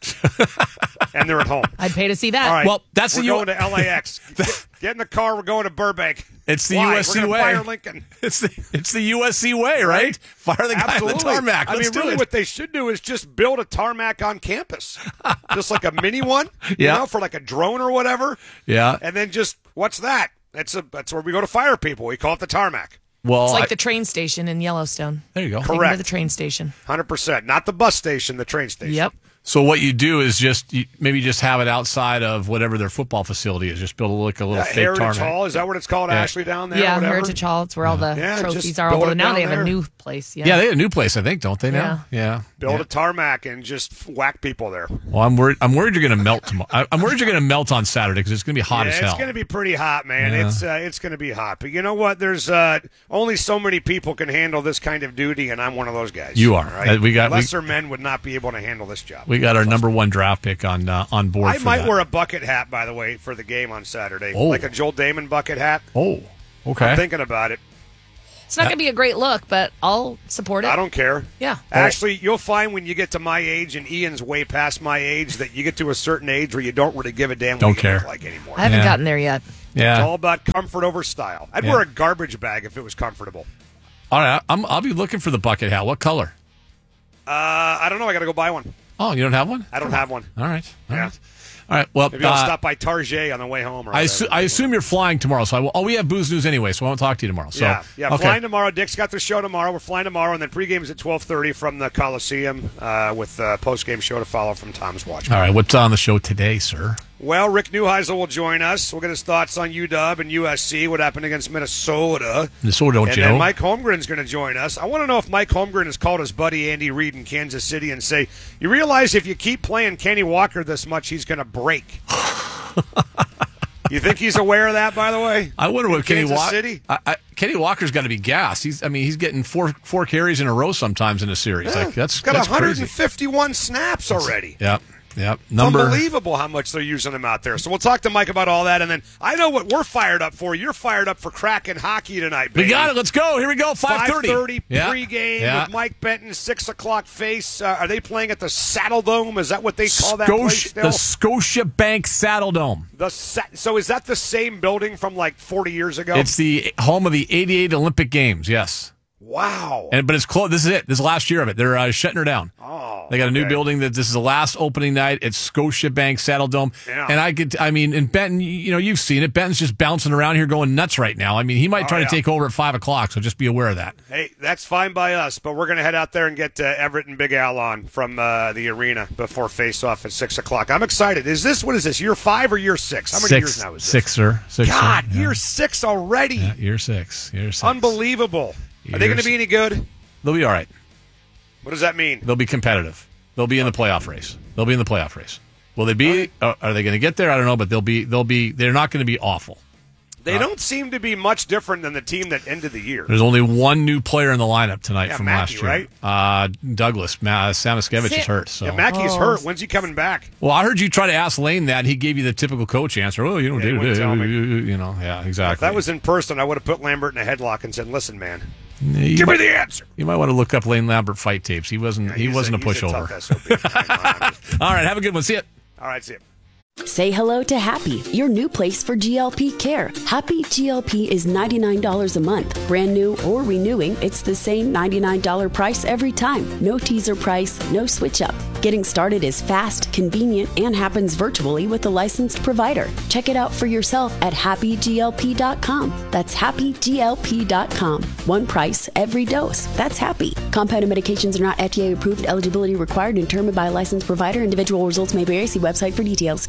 And they're at home. I'd pay to see that. All right, well, that's we're going to LAX. Get in the car. We're going to Burbank. It's the Why? USC we're way. Fire Lincoln. It's the USC way, right? Fire the guy on the tarmac. I mean, really, what they should do is just build a tarmac on campus, just like a mini one, for like a drone or whatever. Yeah, and then just what's that? That's where we go to fire people. We call it the tarmac. Well, it's like the train station in Yellowstone. There you go. Correct. The train station. 100%. Not the bus station, the train station. Yep. So what you do is maybe just have it outside of whatever their football facility is. Just build a little fake Heritage tarmac. Hall, is that what it's called, Ashley, down there? Yeah, whatever? Heritage Hall. It's where all the trophies just are. build Although it now they down have there. a new place. Yeah, they have a new place, I think, don't they now? Yeah. Build a tarmac and just whack people there. Well, I'm worried you're going to melt tomorrow. I'm worried you're going to melt on Saturday because it's going to be hot as hell. It's going to be pretty hot, man. Yeah. It's going to be hot. But you know what? There's only so many people can handle this kind of duty, and I'm one of those guys. You are. Right? We Lesser men would not be able to handle this job. We got our number 1 draft pick on board. I might that. wear a bucket hat, by the way, for the game on Saturday. Oh. Like a Joel Damon bucket hat. Oh, okay. I'm thinking about it. It's not going to be a great look, but I'll support it. I don't care. Yeah. Actually, you'll find when you get to my age, and Ian's way past my age, that you get to a certain age where you don't really give a damn what you look like anymore. I haven't gotten there yet. Yeah. It's all about comfort over style. I'd wear a garbage bag if it was comfortable. All right, I'll be looking for the bucket hat. What color? I don't know. I got to go buy one. Oh, you don't have one? I don't have one. All right. All right. Well, maybe I'll stop by Target on the way home. Or I assume you're flying tomorrow, so we have Booze News anyway, so I won't talk to you tomorrow. So, yeah. Okay. Flying tomorrow. Dick's got the show tomorrow. We're flying tomorrow, and then pregame is at 12:30 from the Coliseum with the postgame show to follow from Tom's Watch. All right. What's on the show today, sir? Well, Rick Neuheisel will join us. We'll get his thoughts on UW and USC, what happened against Minnesota. Don't you know? And Mike Holmgren's going to join us. I want to know if Mike Holmgren has called his buddy Andy Reid in Kansas City and say, you realize if you keep playing Kenny Walker this much, he's going to break. You think he's aware of that, by the way? I wonder what Kenny Walker. City? Kenny Walker's got to be gassed. He's getting four carries in a row sometimes in a series. Yeah, That's got that's 151 crazy. snaps already. Yep. Unbelievable how much they're using him out there. So we'll talk to Mike about all that, and then I know what we're fired up for. You're fired up for Kraken hockey tonight, baby. We got it. Let's go. Here we go. 5:30 pregame with Mike Benton, 6 o'clock face. Are they playing at the Saddle Dome? Is that what they call that place still? The Scotiabank Saddle Dome. So is that the same building from like 40 years ago? It's the home of the '88 Olympic Games. Yes. Wow. But it's close. This is it. This is the last year of it. They're shutting her down. Oh, they got a new building that this is the last opening night at Scotiabank Saddle Dome. Yeah. And in Benton, you've seen it. Benton's just bouncing around here going nuts right now. I mean, he might try to take over at 5 o'clock, so just be aware of that. Hey, that's fine by us, but we're going to head out there and get Everett and Big Al on from the arena before face-off at 6 o'clock. I'm excited. What is this, year 5 or year 6? How many years now is this? 6, sir. God, sir. year 6 already. Yeah, year 6. Unbelievable. Are they going to be any good? They'll be all right. What does that mean? They'll be competitive. They'll be in the playoff race. Will they be? Are they going to get there? I don't know, but they'll be. They're not going to be awful. They don't seem to be much different than the team that ended the year. There's only one new player in the lineup tonight from Mackey, last year. Right? Douglas Samaskevich is hurt. So. Yeah, Mackey's hurt. When's he coming back? Well, I heard you try to ask Lane that. He gave you the typical coach answer. Oh, you don't do it. Yeah, exactly. If that was in person, I would have put Lambert in a headlock and said, "Listen, man, give me the answer." You might want to look up Lane Lambert fight tapes. He wasn't a pushover. All right, have a good one. See ya. All right, see ya. Say hello to Happy, your new place for GLP care. Happy GLP is $99 a month. Brand new or renewing, it's the same $99 price every time. No teaser price, no switch up. Getting started is fast, convenient, and happens virtually with a licensed provider. Check it out for yourself at happyglp.com. That's happyglp.com. One price, every dose. That's Happy. Compounded medications are not FDA approved. Eligibility required and determined by a licensed provider. Individual results may vary. See website for details.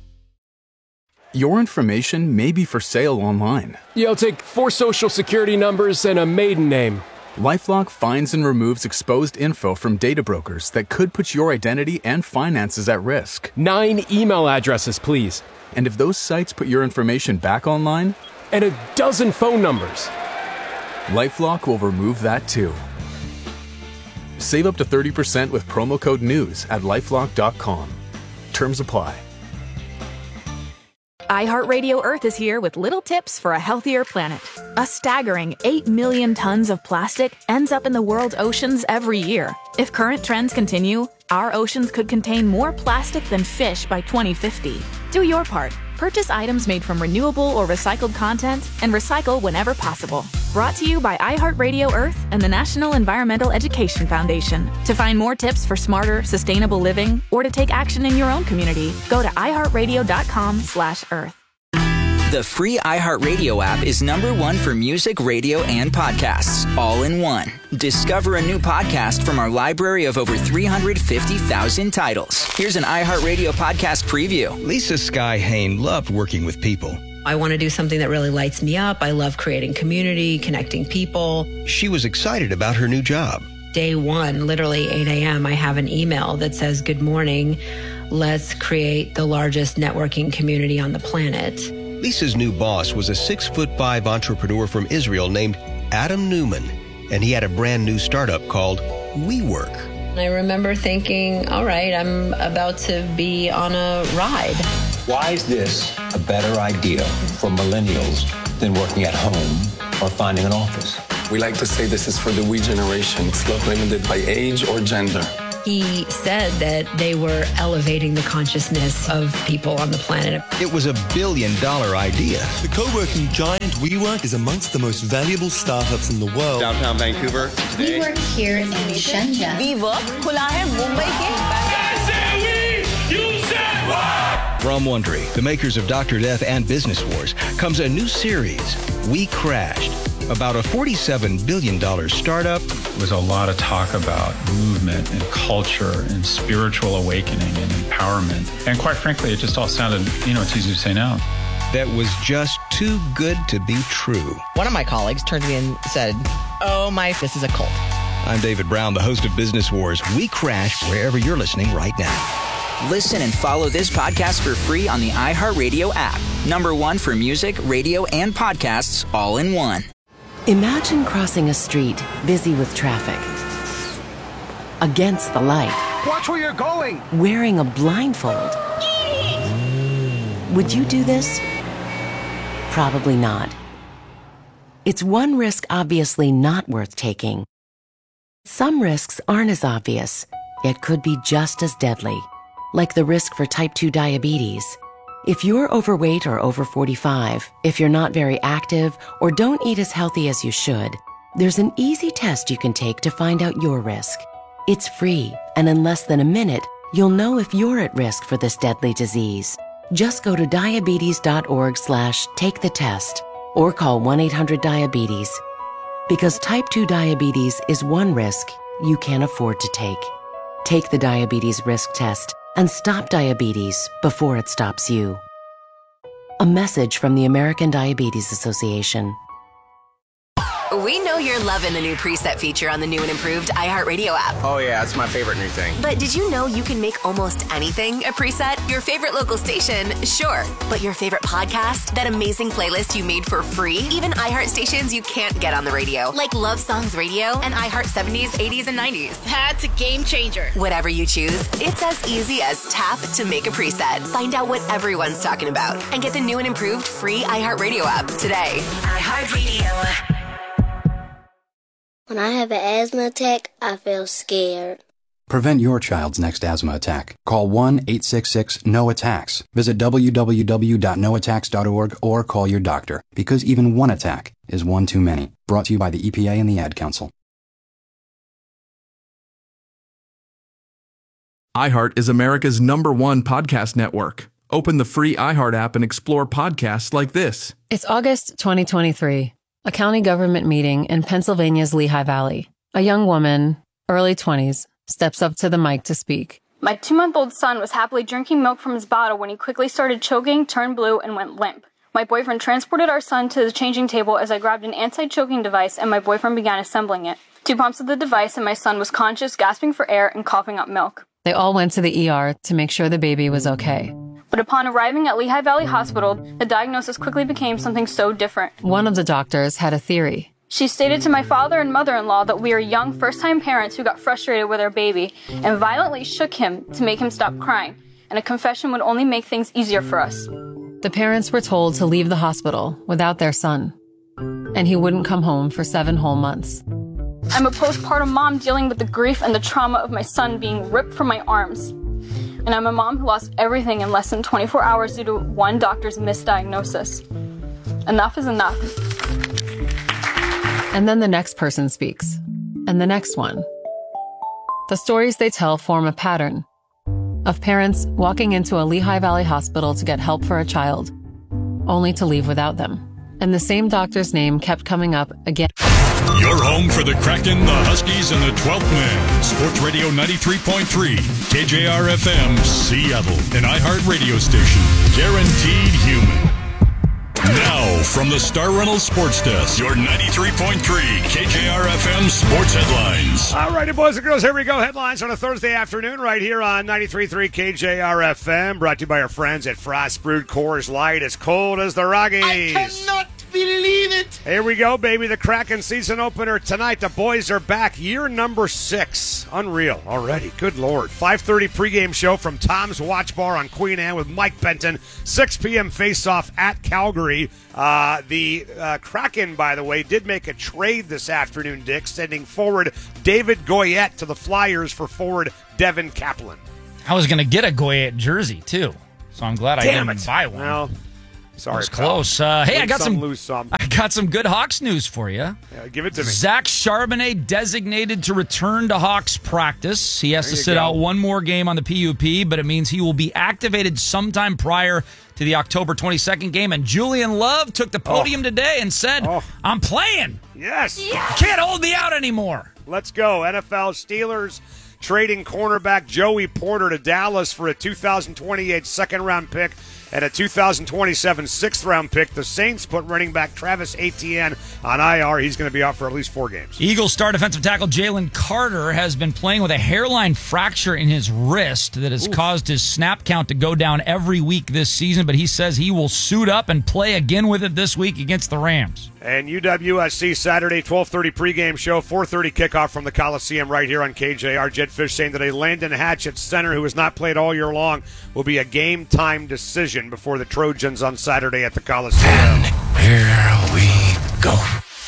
Your information may be for sale online. Yeah, I'll take 4 social security numbers and a maiden name. LifeLock finds and removes exposed info from data brokers that could put your identity and finances at risk. 9 email addresses, please. And if those sites put your information back online? And a dozen phone numbers. LifeLock will remove that too. Save up to 30% with promo code NEWS at LifeLock.com. Terms apply. iHeartRadio Earth is here with little tips for a healthier planet. A staggering 8 million tons of plastic ends up in the world's oceans every year. If current trends continue, our oceans could contain more plastic than fish by 2050. Do your part. Purchase items made from renewable or recycled content and recycle whenever possible. Brought to you by iHeartRadio Earth and the National Environmental Education Foundation. To find more tips for smarter, sustainable living or to take action in your own community, go to iHeartRadio.com/earth. The free iHeartRadio app is #1 for music, radio, and podcasts, all in one. Discover a new podcast from our library of over 350,000 titles. Here's an iHeartRadio podcast preview. Lisa Sky Hain loved working with people. I want to do something that really lights me up. I love creating community, connecting people. She was excited about her new job. Day one, literally 8 a.m., I have an email that says, "Good morning. Let's create the largest networking community on the planet." Lisa's new boss was a 6'5" entrepreneur from Israel named Adam Newman, and he had a brand new startup called WeWork. I remember thinking, all right, I'm about to be on a ride. Why is this a better idea for millennials than working at home or finding an office? We like to say this is for the we generation. It's not limited by age or gender. He said that they were elevating the consciousness of people on the planet. It was $1 billion idea. The co-working giant WeWork is amongst the most valuable startups in the world. Downtown Vancouver today. We work here in Shenzhen. WeWork खुला है मुंबई के. From Wondery, the makers of Dr. Death and Business Wars, comes a new series, We Crashed, about a $47 billion startup. There was a lot of talk about movement and culture and spiritual awakening and empowerment. And quite frankly, it just all sounded, it's easy to say no. That was just too good to be true. One of my colleagues turned to me and said, this is a cult. I'm David Brown, the host of Business Wars. We Crashed wherever you're listening right now. Listen and follow this podcast for free on the iHeartRadio app. #1 for music, radio, and podcasts, all in one. Imagine crossing a street busy with traffic. Against the light. Watch where you're going! Wearing a blindfold. Would you do this? Probably not. It's one risk obviously not worth taking. Some risks aren't as obvious, yet could be just as deadly. Like the risk for type 2 diabetes. If you're overweight or over 45, if you're not very active, or don't eat as healthy as you should, there's an easy test you can take to find out your risk. It's free, and in less than a minute, you'll know if you're at risk for this deadly disease. Just go to diabetes.org/take-the-test or call 1-800-DIABETES. Because type 2 diabetes is one risk you can't afford to take. Take the diabetes risk test and stop diabetes before it stops you. A message from the American Diabetes Association. We know you're loving the new preset feature on the new and improved iHeartRadio app. Oh yeah, that's my favorite new thing. But did you know you can make almost anything a preset? Your favorite local station, sure. But your favorite podcast? That amazing playlist you made for free? Even iHeart stations you can't get on the radio, like Love Songs Radio and iHeart 70s, 80s, and 90s. That's a game changer. Whatever you choose, it's as easy as tap to make a preset. Find out what everyone's talking about and get the new and improved free iHeartRadio app today. iHeartRadio. When I have an asthma attack, I feel scared. Prevent your child's next asthma attack. Call 1-866-NO-ATTACKS. Visit www.noattacks.org or call your doctor, because even one attack is one too many. Brought to you by the EPA and the Ad Council. iHeart is America's #1 podcast network. Open the free iHeart app and explore podcasts like this. It's August 2023. A county government meeting in Pennsylvania's Lehigh Valley. A young woman, early 20s, steps up to the mic to speak. My 2-month-old son was happily drinking milk from his bottle when he quickly started choking, turned blue, and went limp. My boyfriend transported our son to the changing table as I grabbed an anti-choking device and my boyfriend began assembling it. 2 pumps of the device and my son was conscious, gasping for air, and coughing up milk. They all went to the ER to make sure the baby was okay. But upon arriving at Lehigh Valley Hospital, the diagnosis quickly became something so different. One of the doctors had a theory. She stated to my father and mother-in-law that we are young first-time parents who got frustrated with our baby and violently shook him to make him stop crying, and a confession would only make things easier for us. The parents were told to leave the hospital without their son, and he wouldn't come home for 7 whole months. I'm a postpartum mom dealing with the grief and the trauma of my son being ripped from my arms. And I'm a mom who lost everything in less than 24 hours due to one doctor's misdiagnosis. Enough is enough. And then the next person speaks. And the next one. The stories they tell form a pattern of parents walking into a Lehigh Valley hospital to get help for a child, only to leave without them. And the same doctor's name kept coming up again. Your home for the Kraken, the Huskies, and the 12th Man. Sports Radio 93.3, KJR-FM, Seattle. An iHeart radio station. Guaranteed human. Now, from the Star Reynolds Sports Desk, your 93.3 KJR-FM Sports Headlines. All righty, boys and girls, here we go. Headlines on a Thursday afternoon right here on 93.3 KJR-FM. Brought to you by our friends at Frost Brewed Coors Light, as cold as the Rockies. I cannot believe it. Here we go, baby. The Kraken season opener tonight. The boys are back. Year number 6. Unreal already. Good Lord. 5:30 pregame show from Tom's Watch Bar on Queen Anne with Mike Benton. 6 p.m. face-off at Calgary. The Kraken, by the way, did make a trade this afternoon, Dick, sending forward David Goyette to the Flyers for forward Devin Kaplan. I was going to get a Goyette jersey, too, so I'm glad I didn't buy one. Well, sorry, it was close. Hey, I got some good Hawks news for you. Yeah, give it to me. Zach Charbonnet designated to return to Hawks practice. He has to sit out one more game on the PUP, but it means he will be activated sometime prior to the October 22nd game. And Julian Love took the podium today and said, I'm playing. Yes. Can't hold me out anymore. Let's go. NFL Steelers trading cornerback Joey Porter to Dallas for a 2028 second-round pick and a 2027 sixth-round pick. The Saints put running back Travis Etienne on IR. He's going to be out for at least 4 games. Eagles star defensive tackle Jalen Carter has been playing with a hairline fracture in his wrist that has caused his snap count to go down every week this season, but he says he will suit up and play again with it this week against the Rams. And UWSC Saturday, 12:30 pregame show, 4:30 kickoff from the Coliseum right here on KJR. Jed Fish saying that a Landon Hatch at center, who has not played all year long, will be a game-time decision before the Trojans on Saturday at the Coliseum. And here we go.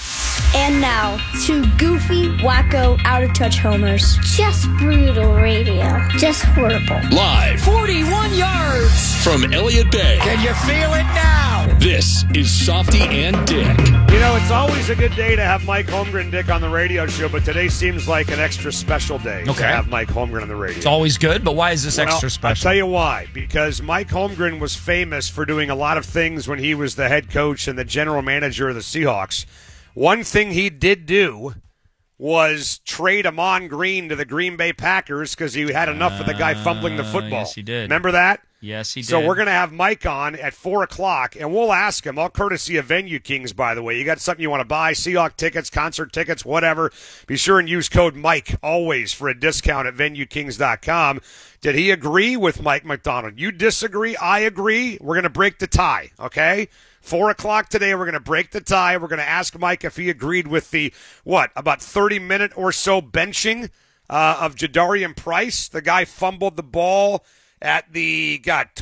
And now, 2 goofy, wacko, out-of-touch homers. Just brutal radio. Just horrible. Live 41 yards from Elliott Bay. Can you feel it now? This is Softy and Dick. You know, it's always a good day to have Mike Holmgren and Dick on the radio show, but today seems like an extra special day to have Mike Holmgren on the radio. It's always good, but why is this extra special? I'll tell you why. Because Mike Holmgren was famous for doing a lot of things when he was the head coach and the general manager of the Seahawks. One thing he did do was trade Amon Green to the Green Bay Packers because he had enough of the guy fumbling the football. Yes, he did. Remember that? Yes, he did. So we're going to have Mike on at 4 o'clock, and we'll ask him, all courtesy of Venue Kings, by the way. You got something you want to buy, Seahawks tickets, concert tickets, whatever, be sure and use code Mike always for a discount at VenueKings.com. Did he agree with Mike McDonald? You disagree? I agree. We're going to break the tie, okay? 4 o'clock today, we're going to break the tie. We're going to ask Mike if he agreed with the, about 30-minute or so benching of Jadarian Price. The guy fumbled the ball at the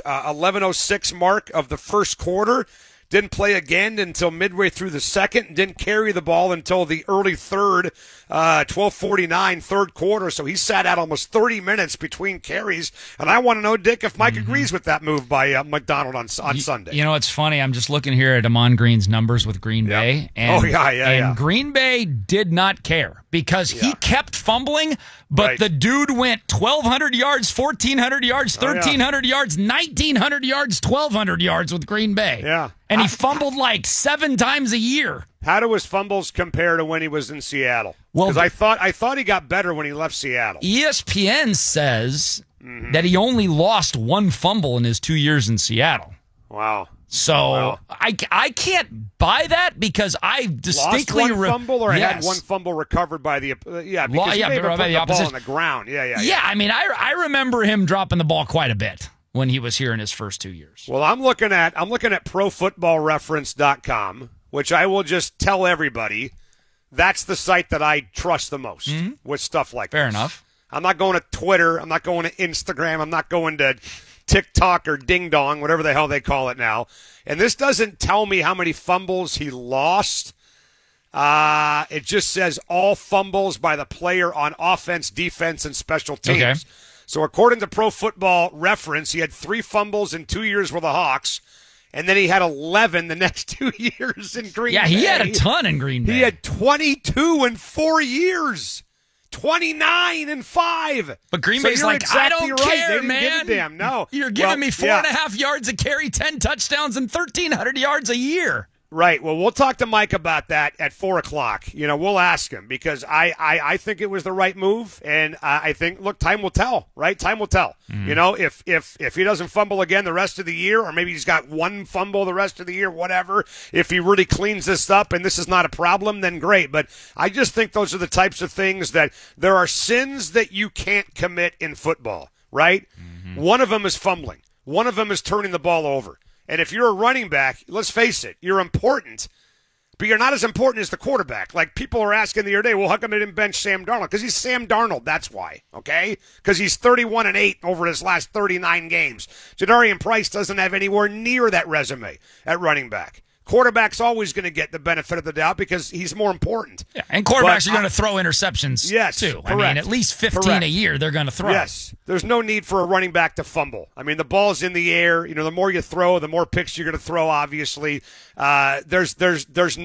11:06 mark of the first quarter. Didn't play again until midway through the second. Didn't carry the ball until the early third, 12:49 third quarter. So he sat out almost 30 minutes between carries. And I want to know, Dick, if Mike agrees with that move by McDonald on Sunday. You know, it's funny. I'm just looking here at Amon Green's numbers with Green Bay. And Green Bay did not care because he kept fumbling, but the dude went 1,200 yards, 1,400 yards, 1,300 yards, 1,900 yards, 1,200 yards with Green Bay. Yeah. And he fumbled like 7 times a year. How do his fumbles compare to when he was in Seattle? Because I thought he got better when he left Seattle. ESPN says that he only lost 1 fumble in his 2 years in Seattle. Wow. So I can't buy that because I distinctly lost 1 fumble or had 1 fumble recovered by the because he may have put the ball on the ground. Yeah. I mean, I remember him dropping the ball quite a bit when he was here in his first 2 years. Well, I'm looking at ProFootballReference.com, which I will just tell everybody that's the site that I trust the most with stuff like Fair this. enough. I'm not going to Twitter. I'm not going to Instagram. I'm not going to TikTok or Ding Dong, whatever the hell they call it now. And this doesn't tell me how many fumbles he lost. It just says all fumbles by the player on offense, defense, and special teams. Okay. So according to Pro Football Reference, he had 3 fumbles in 2 years with the Hawks, and then he had 11 the next 2 years in Green Bay. Yeah, he had a ton in Green Bay. He had 22 in 4 years. 29-5. But Green Bay's like, exactly I don't care, they didn't man. Give a damn. No. You're giving me 4.5 yards a carry, 10 touchdowns, and 1,300 yards a year. Right. Well, we'll talk to Mike about that at 4 o'clock. We'll ask him because I think it was the right move, and I think, look, time will tell, right? Time will tell. If he doesn't fumble again the rest of the year, or maybe he's got one fumble the rest of the year, whatever, if he really cleans this up and this is not a problem, then great. But I just think those are the types of things that there are sins that you can't commit in football, right? One of them is fumbling. One of them is turning the ball over. And if you're a running back, let's face it, you're important, but you're not as important as the quarterback. Like people are asking the other day, well, how come they didn't bench Sam Darnold? Because he's Sam Darnold, that's why, okay? Because he's 31-8 over his last 39 games. Jadarian Price doesn't have anywhere near that resume at running back. Quarterback's always going to get the benefit of the doubt because he's more important. Yeah, and quarterbacks are going to throw interceptions too. Correct. I mean, at least 15 a year they're going to throw. Yes. There's no need for a running back to fumble. I mean, the ball's in the air. The more you throw, the more picks you're going to throw, obviously. There's